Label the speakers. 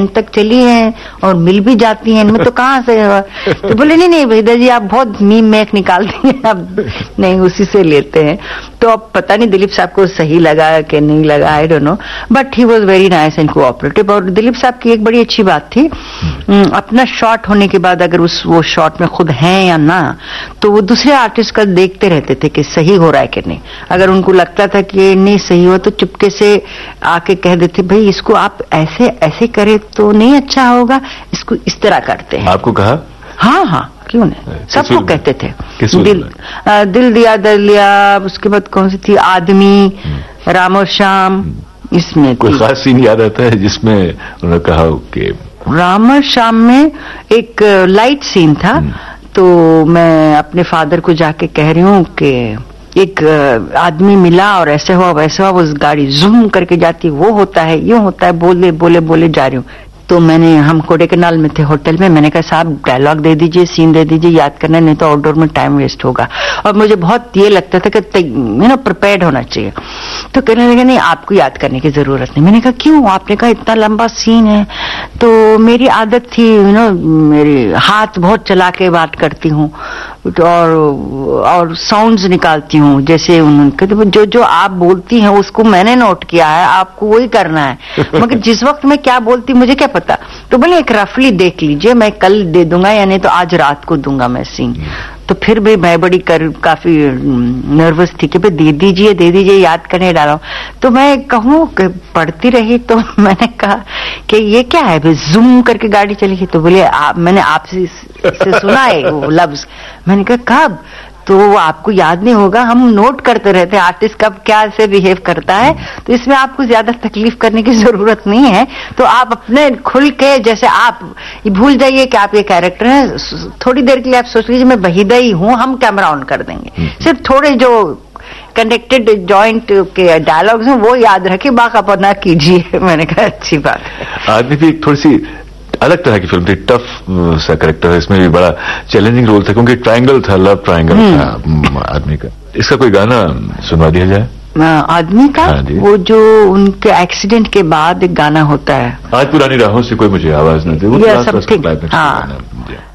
Speaker 1: And तक चली हैं और मिल भी जाती हैं, इनमें तो कहाँ से। तो बोले नहीं भैया जी आप बहुत मीम मैक निकालती हैं, अब नहीं उसी से लेते हैं। तो अब पता नहीं दिलीप साहब को सही लगा कि नहीं लगा, I don't know, but he was very nice and cooperative. और दिलीप साहब की एक बड़ी अच्छी बात थी, अपना शॉट होने के बाद अगर वो शॉट में खुद हैं या ना, तो वो दूसरे आर्टिस्ट का देखते रहते थे कि सही हो रहा है कि नहीं। अगर उनको लगता था कि नहीं सही हो तो चुपके से आके कह देते भाई इसको आप ऐसे ऐसे करे तो नहीं अच्छा होगा, इसको इस तरह करते हैं।
Speaker 2: आपको कहा?
Speaker 1: हाँ क्यों नहीं, सबको कहते थे। दिल दिया दलिया, उसके बाद कौन सी थी, आदमी, राम और श्याम, इसमें
Speaker 2: कोई खास सीन याद आता है जिसमें उन्होंने कहा कि
Speaker 1: राम और श्याम में एक लाइट सीन था, तो मैं अपने फादर को जाके कह रही हूँ कि एक आदमी मिला और ऐसे हुआ वैसे हुआ, उस गाड़ी जूम करके जाती, वो होता है यूं होता है, बोले जा रही हूँ। तो हम कोडेकनाल में थे होटल में, मैंने कहा साहब डायलॉग दे दीजिए, सीन दे दीजिए, याद करना, नहीं तो आउटडोर में टाइम वेस्ट होगा। और मुझे बहुत ये लगता था कि प्रिपेयर्ड होना चाहिए। तो कहने लगे नहीं आपको याद करने की जरूरत नहीं। मैंने कहा क्यों? आपने कहा इतना लंबा सीन है। तो मेरी आदत थी मेरी हाथ बहुत चला के बात करती हूँ और साउंड्स निकालती हूँ, जैसे उन्होंने जो आप बोलती हैं उसको मैंने नोट किया है, आपको वही करना है, मगर जिस वक्त मैं क्या बोलती मुझे क्या पता। तो बोले एक रफली देख लीजिए, मैं कल दे दूंगा या नहीं तो आज रात को दूंगा मैं सीन। तो फिर भी मैं काफी नर्वस थी कि भाई दे दीजिए याद करने डाला। तो मैं कहूँ पढ़ती रही, तो मैंने कहा कि ये क्या है भाई, जूम करके गाड़ी चली गई। तो बोले मैंने आपसे सुना है वो लफ्ज। मैंने कहा कब? तो वो आपको याद नहीं होगा, हम नोट करते रहते हैं आर्टिस्ट कब क्या से बिहेव करता है, तो इसमें आपको ज्यादा तकलीफ करने की जरूरत नहीं है। तो आप अपने खुल के, जैसे आप भूल जाइए कि आप ये कैरेक्टर हैं, थोड़ी देर के लिए आप सोच लीजिए मैं वहीदा ही हूँ, हम कैमरा ऑन कर देंगे, सिर्फ थोड़े जो कनेक्टेड जॉइंट के डायलॉग्स हैं वो याद रखे, बाकापना कीजिए। मैंने कहा अच्छी बात है।
Speaker 2: आदमी भी एक थोड़ी सी अलग तरह की फिल्म थी, टफ सा कैरेक्टर है, इसमें भी बड़ा चैलेंजिंग रोल था क्योंकि ट्रायंगल था, लव ट्रायंगल था आदमी का। इसका कोई गाना सुनवा दिया जाए?
Speaker 1: आदमी का?
Speaker 2: हाँ जी।
Speaker 1: वो जो उनके एक्सीडेंट के बाद एक गाना होता है,
Speaker 2: आज पुरानी राहों से कोई मुझे आवाज न दे, वो
Speaker 1: समथिंग। हाँ